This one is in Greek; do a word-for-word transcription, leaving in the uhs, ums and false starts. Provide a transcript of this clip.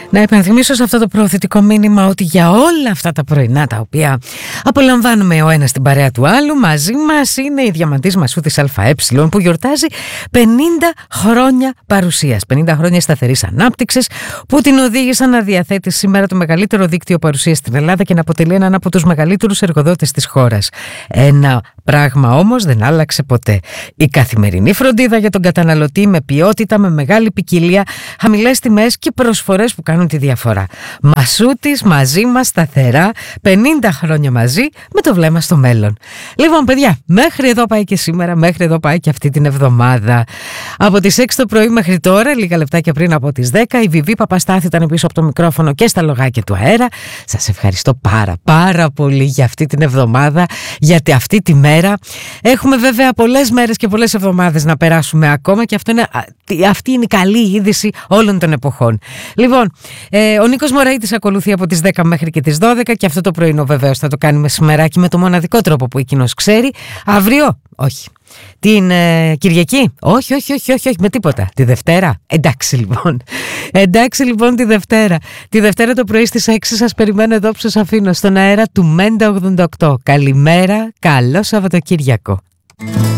Να υπενθυμίσω σε αυτό το προωθητικό μήνυμα ότι για όλα αυτά τα πρωινά τα οποία απολαμβάνουμε ο ένας την παρέα του άλλου, μαζί μας είναι η Διαμαντής Μασούτης ΑΕ που γιορτάζει πενήντα χρόνια παρουσίας, πενήντα χρόνια σταθερής ανάπτυξης που την οδήγησαν να διαθέτει σήμερα το μεγαλύτερο δίκτυο παρουσίας στην Ελλάδα και να αποτελεί έναν από τους μεγαλύτερους εργοδότες της χώρας. Ένα πράγμα όμως δεν άλλαξε ποτέ. Η καθημερινή φροντίδα για τον καταναλωτή με ποιότητα, με μεγάλη ποικιλία, χαμηλές τιμές και προσφορές που κάνουν τη διαφορά. Μασούτης μαζί μας σταθερά, πενήντα χρόνια μαζί με το βλέμμα στο μέλλον. Λοιπόν παιδιά, μέχρι εδώ πάει και σήμερα, μέχρι εδώ πάει και αυτή την εβδομάδα. Από τις έξι το πρωί μέχρι τώρα, λίγα λεπτάκια πριν από τις δέκα, η Βιβί Παπαστάθη ήταν πίσω από το μικρόφωνο και στα λογάκια του αέρα. Σας ευχαριστώ πάρα πάρα πολύ για αυτή την εβδομάδα, γιατί αυτή τη μέρα έχουμε βέβαια πολλές μέρες και πολλές εβδομάδες να περάσουμε ακόμα και αυτό είναι, αυτή είναι η καλή είδηση όλων των εποχών. Λοιπόν, ε, ο Νίκος Μωραΐτης ακολουθεί από τις δέκα μέχρι και τις δώδεκα και αυτό το πρωινό βεβαίως θα το κάνουμε σημεράκι με το μοναδικό τρόπο που εκείνος ξέρει. Αύριο, όχι. Την ε, Κυριακή, όχι, όχι, όχι, όχι, όχι, με τίποτα. Τη Δευτέρα, εντάξει λοιπόν. Εντάξει λοιπόν τη Δευτέρα. Τη Δευτέρα το πρωί στις έξι σας περιμένω εδώ που σας αφήνω στον αέρα του Μέντα ογδόντα οκτώ. Καλημέρα, καλό Σαββατοκύριακο.